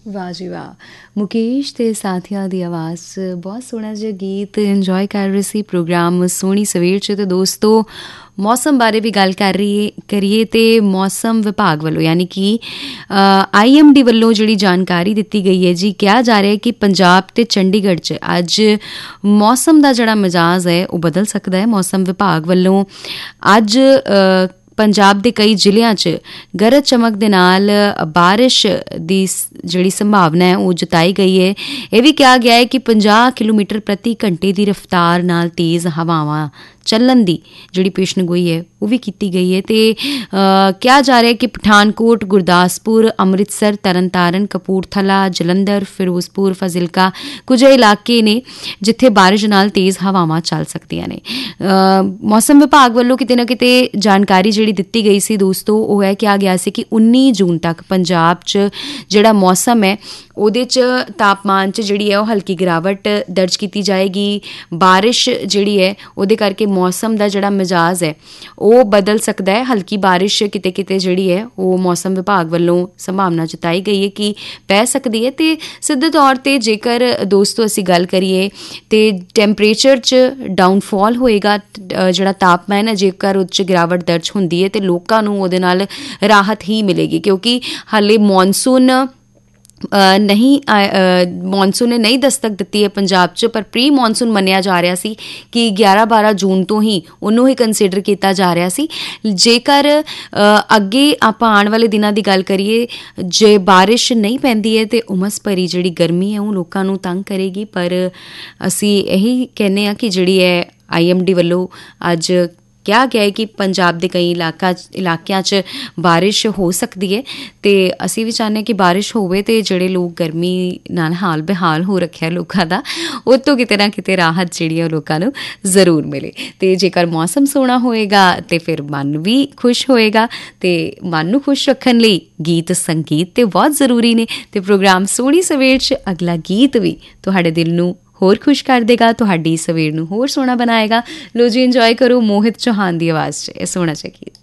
ਵਾਹ ਜੀ ਵਾਹ, ਮੁਕੇਸ਼ ਤੇ ਸਾਥੀਆਂ ਦੀ ਆਵਾਜ਼ 'ਚ ਬਹੁਤ ਸੋਹਣਾ ਜਿਹਾ ਗੀਤ ਇੰਜੋਏ ਕਰ ਰਹੇ ਸੀ ਪ੍ਰੋਗਰਾਮ ਸੋਹਣੀ ਸਵੇਰ 'ਚ। ਤੇ ਦੋਸਤੋ, ਮੌਸਮ ਬਾਰੇ ਵੀ ਗੱਲ ਕਰੀਏ ਤੇ ਮੌਸਮ ਵਿਭਾਗ ਵੱਲੋਂ ਯਾਨੀ ਕਿ IMD ਵੱਲੋਂ ਜਿਹੜੀ ਜਾਣਕਾਰੀ ਦਿੱਤੀ ਗਈ ਹੈ ਜੀ, ਕਿਹਾ ਜਾ ਰਿਹਾ ਹੈ ਕਿ ਪੰਜਾਬ ਤੇ ਚੰਡੀਗੜ੍ਹ 'ਚ ਅੱਜ ਮੌਸਮ ਦਾ ਜਿਹੜਾ ਮਿਜਾਜ਼ ਹੈ ਉਹ ਬਦਲ ਸਕਦਾ ਹੈ। ਮੌਸਮ ਵਿਭਾਗ ਵੱਲੋਂ ਅੱਜ ਪੰਜਾਬ ਦੇ ਕਈ ਜ਼ਿਲ੍ਹਿਆਂ 'ਚ ਗਰਜ ਚਮਕ ਦੇ ਨਾਲ ਬਾਰਿਸ਼ ਦੀ ਜਿਹੜੀ ਸੰਭਾਵਨਾ ਹੈ ਉਹ ਜਤਾਈ ਗਈ ਹੈ। ਇਹ ਵੀ ਕਿਹਾ ਗਿਆ ਹੈ ਕਿ 50 ਕਿਲੋਮੀਟਰ ਪ੍ਰਤੀ ਘੰਟੇ ਦੀ ਰਫ਼ਤਾਰ ਨਾਲ ਤੇਜ਼ ਹਵਾਵਾਂ ਚੱਲਣ ਦੀ ਜਿਹੜੀ ਪੇਸ਼ਨਗੋਈ ਹੈ ਉਹ ਵੀ ਕੀਤੀ ਗਈ ਹੈ। ਤੇ ਕਿਹਾ ਜਾ ਰਿਹਾ ਹੈ ਕਿ ਪਠਾਨਕੋਟ, ਗੁਰਦਾਸਪੁਰ, ਅੰਮ੍ਰਿਤਸਰ, ਤਰਨਤਾਰਨ, ਕਪੂਰਥਲਾ, ਜਲੰਧਰ, ਫਿਰੋਜ਼ਪੁਰ, ਫਾਜ਼ਿਲਕਾ ਕੁਝ ਇਲਾਕੇ ਨੇ ਜਿੱਥੇ ਬਾਰਿਸ਼ ਨਾਲ ਤੇਜ਼ ਹਵਾਵਾਂ ਚੱਲ ਸਕਦੀਆਂ ਨੇ। ਮੌਸਮ ਵਿਭਾਗ ਵੱਲੋਂ ਕਿਤੇ ਨਾ ਕਿਤੇ ਜਾਣਕਾਰੀ ਜਿਹੜੀ ਦਿੱਤੀ ਗਈ ਸੀ ਦੋਸਤੋ, ਉਹ ਇਹ ਕਿਹਾ ਗਿਆ ਸੀ ਕਿ 19 ਜੂਨ ਤੱਕ ਪੰਜਾਬ 'ਚ ਜਿਹੜਾ ਮੌਸਮ ਹੈ ਉਹਦੇ 'ਚ ਤਾਪਮਾਨ 'ਚ ਜਿਹੜੀ ਹੈ ਉਹ ਹਲਕੀ ਗਿਰਾਵਟ ਦਰਜ ਕੀਤੀ ਜਾਏਗੀ। ਬਾਰਿਸ਼ ਜਿਹੜੀ ਹੈ ਉਹਦੇ ਕਰਕੇ ਮੌਸਮ ਦਾ ਜਿਹੜਾ ਮਿਜਾਜ਼ ਹੈ ਉਹ ਬਦਲ ਸਕਦਾ ਹੈ। ਹਲਕੀ ਬਾਰਿਸ਼ ਕਿਤੇ ਕਿਤੇ ਜਿਹੜੀ ਹੈ ਉਹ ਮੌਸਮ ਵਿਭਾਗ ਵੱਲੋਂ ਸੰਭਾਵਨਾ ਜਤਾਈ ਗਈ ਹੈ ਕਿ ਪੈ ਸਕਦੀ ਹੈ। ਤੇ ਸਿੱਧੇ ਤੌਰ 'ਤੇ ਜੇਕਰ ਦੋਸਤੋ ਅਸੀਂ ਗੱਲ ਕਰੀਏ ਤੇ ਟੈਂਪਰੇਚਰ 'ਚ ਡਾਊਨਫਾਲ ਹੋਏਗਾ, ਜਿਹੜਾ ਤਾਪਮਾਨ ਹੈ ਜੇਕਰ ਉਹ 'ਚ ਗਿਰਾਵਟ ਦਰਜ ਹੁੰਦੀ ਹੈ ਤੇ ਲੋਕਾਂ ਨੂੰ ਉਹਦੇ ਨਾਲ ਰਾਹਤ ਹੀ ਮਿਲੇਗੀ, ਕਿਉਂਕਿ ਹਾਲੇ ਮੌਨਸੂਨ ਨੇ ਨਹੀਂ ਦਸਤਕ ਦਿੱਤੀ ਹੈ ਪੰਜਾਬ 'ਚ, ਪਰ ਪ੍ਰੀ ਮੌਨਸੂਨ ਮੰਨਿਆ ਜਾ ਰਿਹਾ ਸੀ ਕਿ 11-12 ਜੂਨ ਤੋਂ ਹੀ ਉਹਨੂੰ ਹੀ ਕੰਸੀਡਰ ਕੀਤਾ ਜਾ ਰਿਹਾ ਸੀ। ਜੇਕਰ ਅੱਗੇ ਆਪਾਂ ਆਉਣ ਵਾਲੇ ਦਿਨਾਂ ਦੀ ਗੱਲ ਕਰੀਏ, ਜੇ ਬਾਰਿਸ਼ ਨਹੀਂ ਪੈਂਦੀ ਹੈ ਤੇ ਉਮਸ ਭਰੀ ਜਿਹੜੀ ਗਰਮੀ ਹੈ ਉਹ ਲੋਕਾਂ ਨੂੰ ਤੰਗ ਕਰੇਗੀ। ਪਰ ਅਸੀਂ ਇਹੀ ਕਹਿੰਦੇ ਹਾਂ ਕਿ ਜਿਹੜੀ ਹੈ IMD ਵੱਲੋਂ ਅੱਜ ਕਿਹਾ ਗਿਆ ਹੈ ਕਿ ਪੰਜਾਬ ਦੇ ਕਈ ਇਲਾਕਿਆਂ 'ਚ ਬਾਰਿਸ਼ ਹੋ ਸਕਦੀ ਹੈ। ਤੇ ਅਸੀਂ ਵੀ ਚਾਹੁੰਦੇ ਹਾਂ ਕਿ ਬਾਰਿਸ਼ ਹੋਵੇ ਤੇ ਜਿਹੜੇ ਲੋਕ ਗਰਮੀ ਨਾਲ ਹਾਲ ਬੇਹਾਲ ਹੋ ਰੱਖਿਆ ਲੋਕਾਂ ਦਾ, ਉਹ ਤੋਂ ਕਿਤੇ ਨਾ ਕਿਤੇ ਰਾਹਤ ਜਿਹੜੀ ਹੈ ਉਹ ਲੋਕਾਂ ਨੂੰ ਜ਼ਰੂਰ ਮਿਲੇ। ਤੇ ਜੇਕਰ ਮੌਸਮ ਸੋਹਣਾ ਹੋਏਗਾ ਤੇ ਫਿਰ ਮਨ ਵੀ ਖੁਸ਼ ਹੋਏਗਾ, ਤੇ ਮਨ ਨੂੰ ਖੁਸ਼ ਰੱਖਣ ਲਈ ਗੀਤ ਸੰਗੀਤ ਤੇ ਬਹੁਤ ਜ਼ਰੂਰੀ ਨੇ। ਤੇ ਪ੍ਰੋਗਰਾਮ ਸੋਹਣੀ ਸਵੇਰ 'ਚ ਅਗਲਾ ਗੀਤ ਵੀ ਤੁਹਾਡੇ ਦਿਲ ਨੂੰ ਹੋਰ ਖੁਸ਼ ਕਰ ਦੇਗਾ, ਤੁਹਾਡੀ ਸਵੇਰ ਨੂੰ ਹੋਰ ਸੋਹਣਾ ਬਣਾਏਗਾ। ਲੋ ਜੀ, ਇੰਜੋਏ ਕਰੋ ਮੋਹਿਤ ਚੌਹਾਨ ਦੀ ਆਵਾਜ਼ 'ਚ ਇਹ ਸੋਹਣਾ ਜਿਹਾ ਗੀਤ।